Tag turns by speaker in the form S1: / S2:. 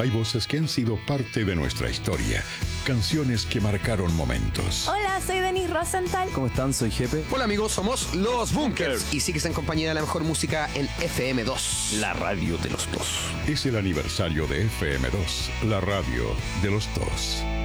S1: Hay voces que han sido parte de nuestra historia, canciones que marcaron momentos.
S2: Hola, soy Denise Rosenthal.
S3: ¿Cómo están? Soy Jepe.
S4: Hola amigos, somos Los Bunkers y sigues en compañía de la mejor música en FM2,
S3: la radio de los dos.
S1: Es el aniversario de FM2, la radio de los dos.